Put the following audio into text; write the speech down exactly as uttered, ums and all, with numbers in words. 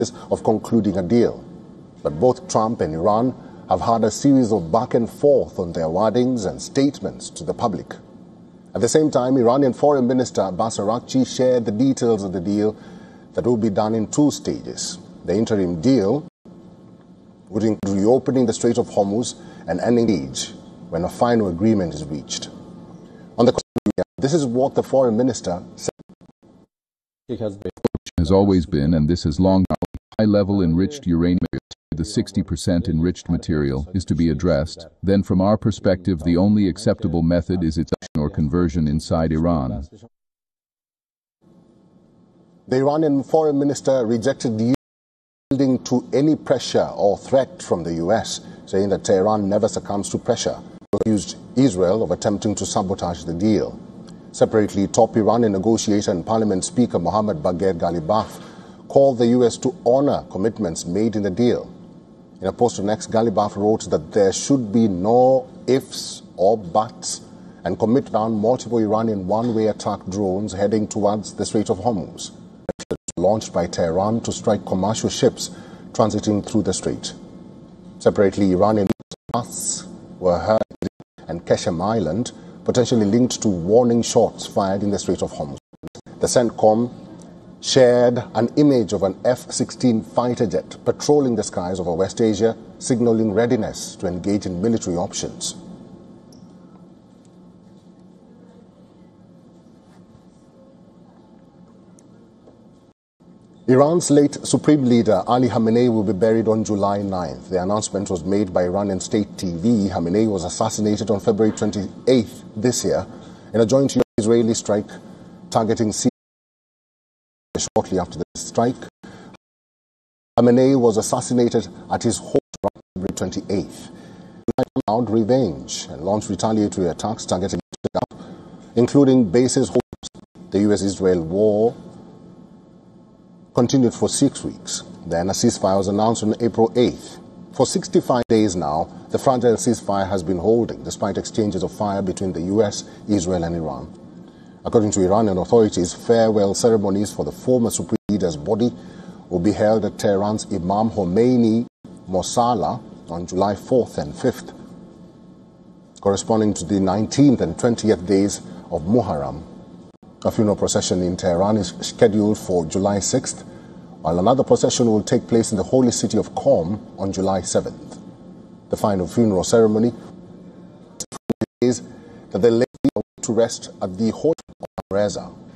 of concluding a deal. But both Trump and Iran have had a series of back and forth on their wordings and statements to the public. At the same time, Iranian Foreign Minister Abbas Araghchi shared the details of the deal that will be done in two stages. The interim deal would include reopening the Strait of Hormuz and ending siege when a final agreement is reached. On the contrary, this is what the foreign minister said. It has always been, and this has long been, high-level enriched uranium. The sixty percent enriched material is to be addressed. Then from our perspective, the only acceptable method is its or conversion inside Iran. The Iranian foreign minister rejected the yielding to any pressure or threat from the U S, saying that Tehran never succumbs to pressure. He accused Israel of attempting to sabotage the deal. Separately, top Iranian negotiator and parliament speaker Mohammad Bagher Ghalibaf called the U S to honor commitments made in the deal. In a post on X, Ghalibaf wrote that there should be no ifs or buts and commit down multiple Iranian one-way attack drones heading towards the Strait of Hormuz, launched by Tehran to strike commercial ships transiting through the strait. Separately, Iranian blasts were heard and Keshem Island, potentially linked to warning shots fired in the Strait of Hormuz. The CENTCOM shared an image of an F sixteen fighter jet patrolling the skies over West Asia, signaling readiness to engage in military options. Iran's late Supreme Leader Ali Khamenei will be buried on July ninth. The announcement was made by Iranian state T V. Khamenei was assassinated on February twenty-eighth this year in a joint Israeli strike targeting Syria. Shortly after the strike, Khamenei was assassinated at his home on February twenty-eighth. He vowed revenge and launched retaliatory attacks targeting including bases. The U S-Israel war continued for six weeks. Then a ceasefire was announced on April eighth. For sixty-five days now, the fragile ceasefire has been holding, despite exchanges of fire between the U S, Israel and Iran. According to Iranian authorities, farewell ceremonies for the former Supreme Leader's body will be held at Tehran's Imam Khomeini Mosala on July fourth and fifth, corresponding to the nineteenth and twentieth days of Muharram. A funeral procession in Tehran is scheduled for July sixth, while another procession will take place in the holy city of Qom on July seventh. The final funeral ceremony is that the lady to rest at the Hotel of Reza.